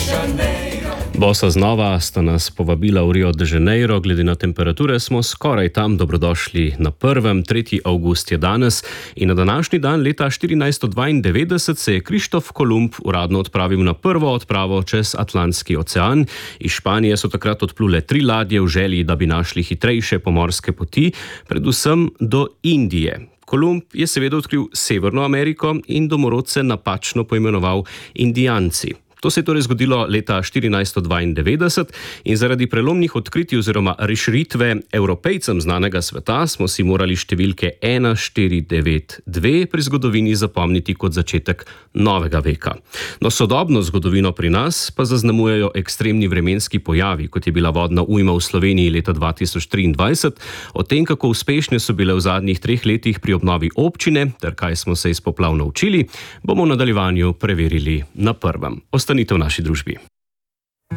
Bosa znova sta nas povabila v Rio de Janeiro, glede na temperature smo skoraj tam. Dobrodošli na prvem. 3. avgust je danes in na današnji dan leta 1492 se je Krištof Kolumb uradno odpravil na prvo odpravo čez Atlantski ocean. Iz Španije so takrat odplule 3 ladje v želji, da bi našli hitrejše pomorske poti, predvsem do Indije. Kolumb je seveda odkril Severno Ameriko in domorodce napačno poimenoval Indijanci. To se je torej zgodilo leta 1492 in zaradi prelomnih odkritij oziroma razširitve Evropejcem znanega sveta smo si morali številke 1492 pri zgodovini zapomniti kot začetek novega veka. No, sodobno zgodovino pri nas pa zaznamujejo ekstremni vremenski pojavi, kot je bila vodna ujma v Sloveniji leta 2023. O tem, kako uspešne so bile v zadnjih 3 letih pri obnovi občine ter kaj smo se iz poplav naučili, bomo v nadaljevanju preverili na prvem. Ostanite v naši družbi.